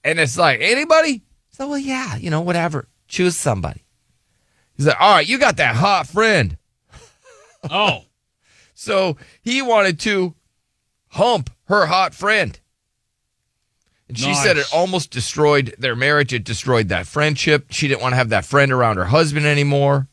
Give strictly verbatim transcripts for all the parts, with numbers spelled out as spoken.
And it's like, anybody? So, well, yeah, you know, whatever. Choose somebody. He's like, all right, you got that hot friend. Oh. So he wanted to hump her hot friend. And she Nice. said it almost destroyed their marriage. It destroyed that friendship. She didn't want to have that friend around her husband anymore.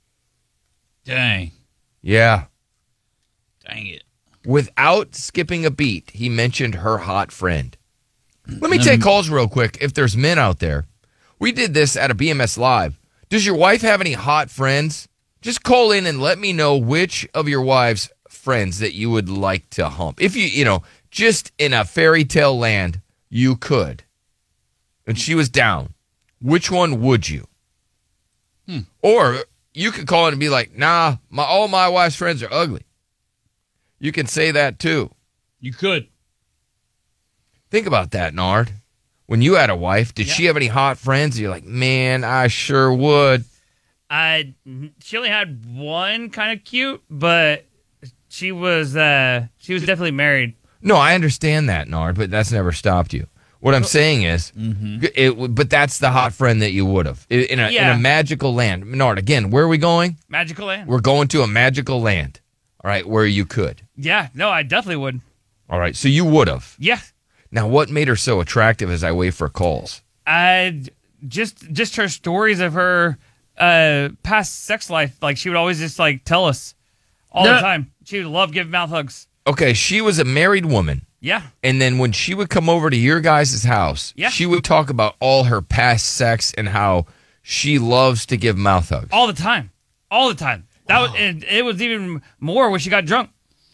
Dang. Yeah. Dang it. Without skipping a beat, he mentioned her hot friend. Let me take calls real quick if there's men out there. We did this at a B M S Live. Does your wife have any hot friends? Just call in and let me know which of your wife's friends that you would like to hump. If you, you know, just in a fairy tale land, you could. And she was down. Which one would you? Hmm. Or you could call in and be like, nah, my all my wife's friends are ugly. You can say that too. You could. Think about that, Nard. When you had a wife, did Yeah. she have any hot friends? You're like, man, I sure would. I she only had one kind of cute, but she was uh, she was definitely married. No, I understand that, Nard, but that's never stopped you. What I'm saying is, Mm-hmm. it, would- but that's the hot friend that you would have in in a, in Yeah. a magical land. Nard, again, where are we going? Magical land. We're going to a magical land. All right, where you could. Yeah, no, I definitely would. All right, so you would have. Yeah, Now, what made her so attractive as I wait for calls? I just just her stories of her uh, past sex life. Like she would always just like tell us all Yeah. the time. She would love giving mouth hugs. Okay, she was a married woman. Yeah, And then when she would come over to your guys' house, Yeah. she would talk about all her past sex and how she loves to give mouth hugs. all the time, all the time. That was, and it was even more when she got drunk.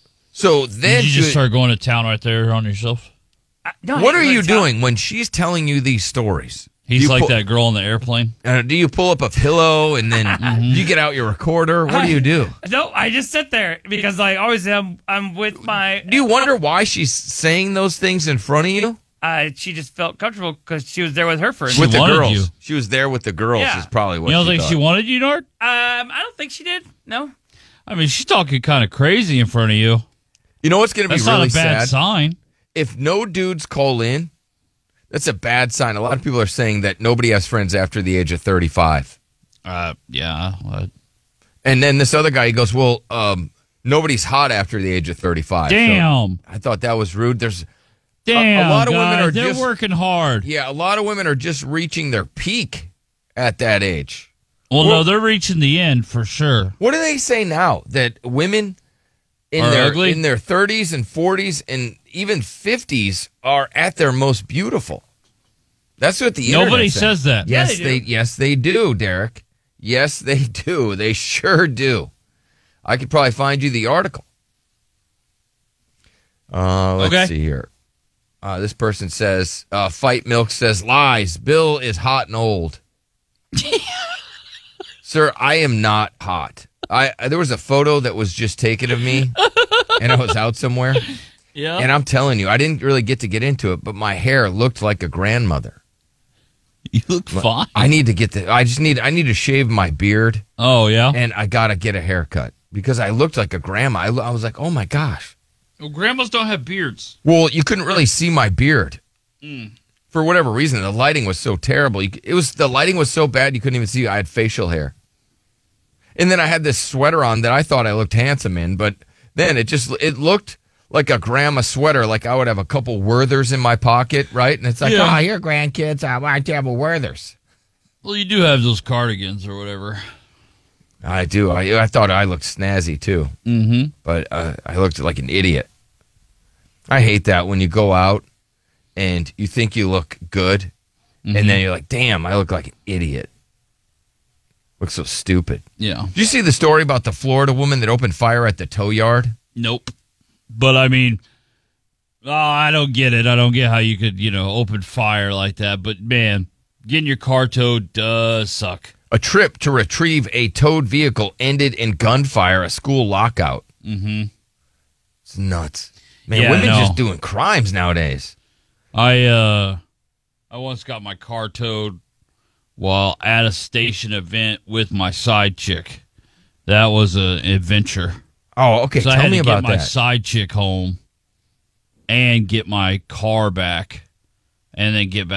So then, Did you just you- start going to town right there on yourself? I, no, I what hate are going you to town. doing when she's telling you these stories? He's You like pull- that girl on the airplane. Uh, do you pull up a pillow and then you get out your recorder? What do you do? No, I just sit there because like always I'm I'm with my. Do you wonder why she's saying those things in front of you? Uh, she just felt comfortable because she was there with her friends. She With the wanted girls. you. She was there with the girls Yeah. is probably what You don't she think thought. she wanted you, Nard? Um, I don't think she did. No. I mean, she's talking kind of crazy in front of you. You know what's going to be That's really not a bad sad? sign. If no dudes call in, that's a bad sign. A lot of people are saying that nobody has friends after the age of thirty-five. Uh, yeah. uh, And then this other guy, he goes, well, um, nobody's hot after the age of thirty-five. So Damn. I thought that was rude. There's, Damn. lot of women guys, are they're just- working hard. yeah, a lot of women are just reaching their peak at that age. Well, Well- no, they're reaching the end for sure. What do they say now? That women in Are their ugly? in their thirties and forties and even fifties are at their most beautiful. That's what the Nobody internet says that. Yeah, Yes, they they, do. yes they do, Derek. Yes, they do. They sure do. I could probably find you the article. Uh, let's Okay. see here. Uh, this person says, uh, Fight Milk says, lies. Bill is hot and old. Sir, I am not hot. I There was a photo that was just taken of me, and I was out somewhere. Yeah. And I'm telling you, I didn't really get to get into it, but my hair looked like a grandmother. You look fine. I need to get the. I just need. I need to shave my beard, Oh, yeah? and I gotta get a haircut because I looked like a grandma. I, I was like, oh my gosh. Well, grandmas don't have beards. Well, you couldn't really see my beard for whatever reason. The lighting was so terrible. You, it was the lighting was so bad you couldn't even see I had facial hair. And then I had this sweater on that I thought I looked handsome in, but then it just it looked like a grandma sweater. Like I would have a couple Werthers in my pocket, right? And it's like, Yeah. oh, your grandkids, I want to have a Werthers. Well, you do have those cardigans or whatever. I do. I, I thought I looked snazzy too, Mm-hmm. but uh, I looked like an idiot. I hate that when you go out and you think you look good, and then you're like, damn, I look like an idiot. Look so stupid. Yeah. Did you see the story about the Florida woman that opened fire at the tow yard? Nope. But, I mean, oh, I don't get it. I don't get how you could, you know, open fire like that. But, man, getting your car towed does suck. A trip to retrieve a towed vehicle ended in gunfire, a school lockout. Mm-hmm. It's nuts. Man, Yeah, women I know. just doing crimes nowadays. I, uh, I once got my car towed while at a station event with my side chick. That was an adventure. Oh, okay. So I Tell had me to about get my that. side chick home and get my car back and then get back.